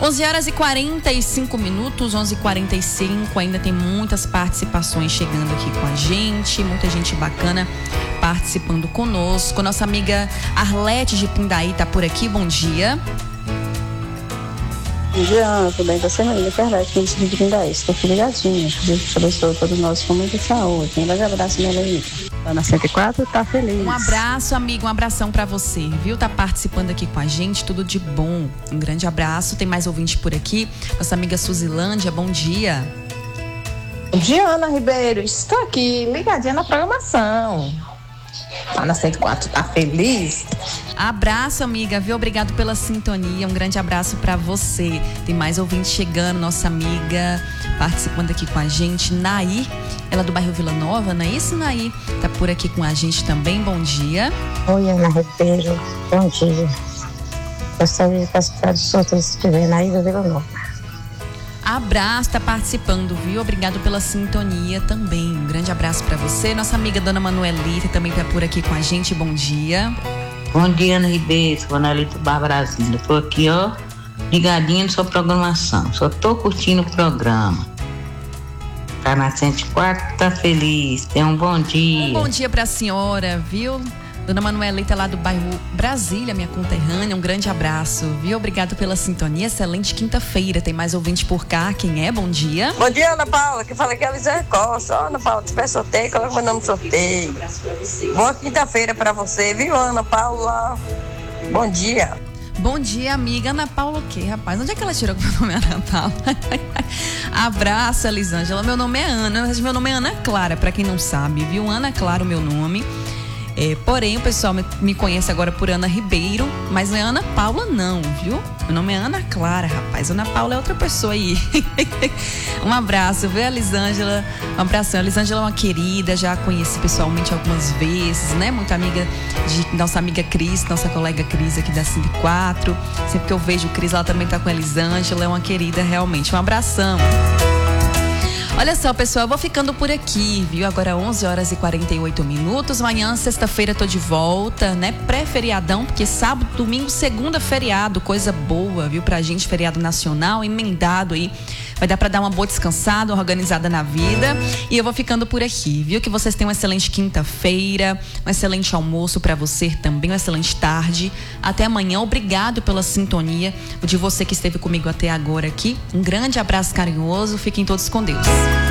11 horas e 45 minutos, 11h45, ainda tem muitas participações chegando aqui com a gente, muita gente bacana participando conosco. Nossa amiga Arlete de Pindaí tá por aqui, bom dia. Bom dia, Ana, tudo bem? Você, minha amiga Arlete, de Pindaí, estou aqui ligadinha. Deus te abençoe todos nós com muita saúde. Um grande abraço, minha amiga. Tá na 104, tá feliz. Um abraço, amigo, um abração pra você, viu? Tá participando aqui com a gente, tudo de bom. Um grande abraço. Tem mais ouvinte por aqui. Nossa amiga Suzilândia, bom dia. Bom dia, Ana Ribeiro. Estou aqui ligadinha na programação. Tá na 104, tá feliz? Abraço, amiga, viu? Obrigado pela sintonia. Um grande abraço pra você. Tem mais ouvinte chegando, nossa amiga participando aqui com a gente, Naí, ela é do bairro Vila Nova, não é isso, Naí? Tá por aqui com a gente também, bom dia. Oi, Ana Ribeiro, bom dia. Gostaria de participar do sorteio se estiver Naí do Vila Nova. Abraço, tá participando, viu? Obrigado pela sintonia também. Um grande abraço pra você. Nossa amiga Dona Manuelita também tá por aqui com a gente, bom dia. Bom dia, Ana Ribeiro, sou Manuelita do Bar Brasília. Tô aqui, ó, ligadinha na sua programação. Só tô curtindo o programa. Tá na 104, tá feliz. Tenha um bom dia. Um bom dia pra senhora, viu? Dona Manuelita lá do bairro Brasília, minha conterrânea, um grande abraço, viu? Obrigado pela sintonia, excelente quinta-feira. Tem mais ouvinte por cá, quem é? Bom dia. Bom dia, Ana Paula, que fala aqui é a Lisângela Costa. Ó, Ana Paula, tiver sorteio, coloca meu nome no sorteio. Boa quinta-feira pra você, viu, Ana Paula? Bom dia. Bom dia, amiga. Ana Paula o quê, rapaz? Onde é que ela tirou que meu nome é Ana Paula? Abraço, Elisângela. Meu nome é Ana, mas meu nome é Ana Clara, pra quem não sabe, viu? Ana Clara o meu nome. Porém, o pessoal me conhece agora por Ana Ribeiro, mas não é Ana Paula não, viu? Meu nome é Ana Clara, rapaz. Ana Paula é outra pessoa aí. Um abraço, viu, Elisângela? Um abração. A Elisângela é uma querida, já a conheci pessoalmente algumas vezes, né? Muito amiga de nossa amiga Cris, nossa colega Cris aqui da 104. Sempre que eu vejo o Cris, ela também tá com a Elisângela, é uma querida realmente. Um abração. Olha só, pessoal, eu vou ficando por aqui, viu? Agora 11 horas e 48 minutos. Amanhã, sexta-feira, tô de volta, né? Pré-feriadão, porque sábado, domingo, segunda, feriado. Coisa boa, viu? Pra gente, feriado nacional, emendado aí. Vai dar pra dar uma boa descansada, organizada na vida. E eu vou ficando por aqui, viu? Que vocês tenham uma excelente quinta-feira, um excelente almoço pra você também, uma excelente tarde. Até amanhã. Obrigado pela sintonia de você que esteve comigo até agora aqui. Um grande abraço carinhoso. Fiquem todos com Deus.